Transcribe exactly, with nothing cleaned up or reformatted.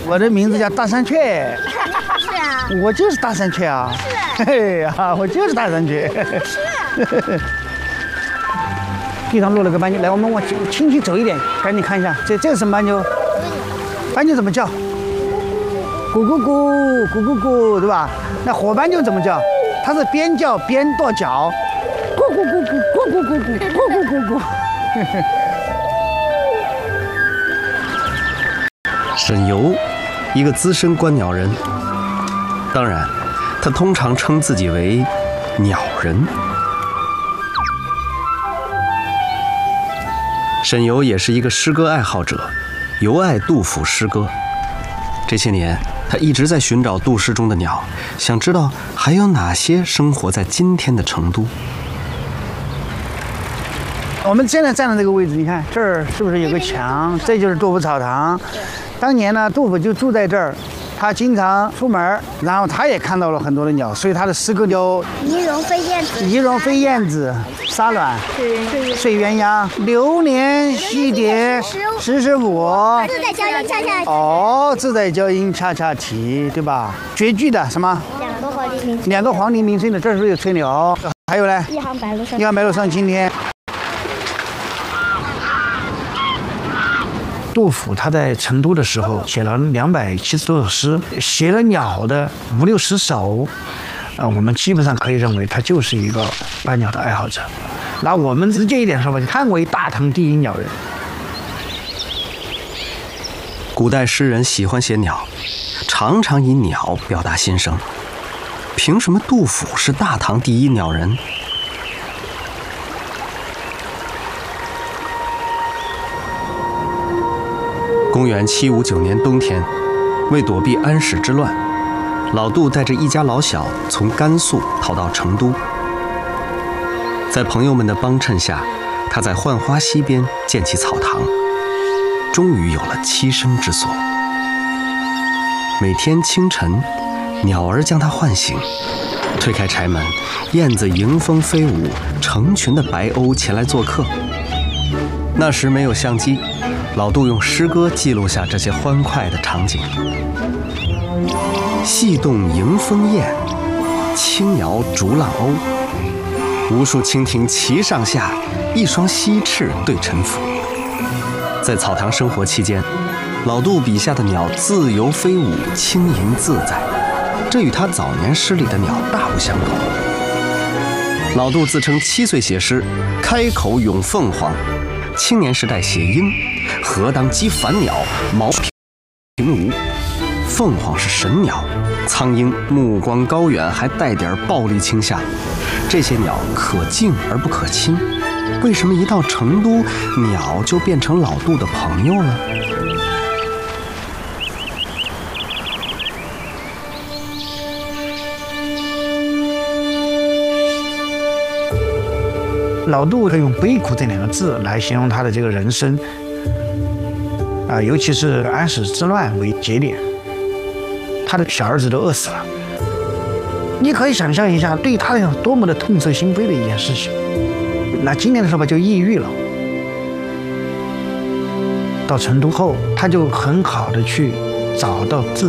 我的名字叫大山雀。 是啊， 我就是大山雀啊。 是。 嘿呀，我就是大山雀。 是。 地上落了个斑鸠，来，我们往轻轻走一点，赶紧看一下，这这是什么斑鸠？斑鸠怎么叫？咕咕咕，咕咕咕，对吧？那火斑鸠怎么叫？它是边叫边跺脚，咕咕咕咕，咕咕咕咕，咕咕咕咕。 沈游，一个资深观鸟人，当然，他通常称自己为鸟人。沈游也是一个诗歌爱好者，尤爱杜甫诗歌。这些年，他一直在寻找杜诗中的鸟，想知道还有哪些生活在今天的成都。 我们现在站的这个位置，你看这儿是不是有个墙？这就是杜甫草堂。当年呢，杜甫就住在这儿，他经常出门，然后他也看到了很多的鸟，所以他的诗歌有仪容飞燕子， 仪容飞燕子，沙卵，睡鸳鸯，流年戏蝶，十十五， 自在娇莺恰恰啼。 哦，自在娇莺恰恰啼，对吧？绝句的什么？ 两个黄鹂鸣， 两个黄鹂鸣春的，这是不是有吹牛？还有呢？ 一行白鹭上， 一行白鹭上青天。杜甫他在成都的时候写了两百七十多首诗，写了鸟的五六十首，呃，我们基本上可以认为他就是一个观鸟的爱好者。那我们直接一点说吧，他为大唐第一鸟人。 古代诗人喜欢写鸟，常常以鸟表达心声。凭什么杜甫是大唐第一鸟人？公元七五九年冬天，为躲避安史之乱，老杜带着一家老小从甘肃逃到成都。在朋友们的帮衬下，他在浣花溪边建起草堂，终于有了栖身之所。每天清晨，鸟儿将他唤醒，推开柴门，燕子迎风飞舞，成群的白鸥前来做客。那时没有相机，老杜用诗歌记录下这些欢快的场景。细动迎风燕，轻摇逐浪鸥。无数蜻蜓齐上下，一双西翅对沉浮。在草堂生活期间，老杜笔下的鸟自由飞舞，轻盈自在，这与他早年诗里的鸟大不相同。老杜自称七岁写诗，开口咏凤凰；青年时代写鹰，何当击反鸟，毛平无。凤凰是神鸟，苍鹰目光高远，还带点暴力倾向。这些鸟可敬而不可亲，为什么一到成都，鸟就变成老杜的朋友了？ 老杜可以用悲苦这两个字来形容他的这个人生，啊、呃，尤其是安史之乱为节点，他的小儿子都饿死了。你可以想象一下，对他有多么的痛彻心扉的一件事情。那今年的时候吧，就抑郁了。到成都后，他就很好的去找到自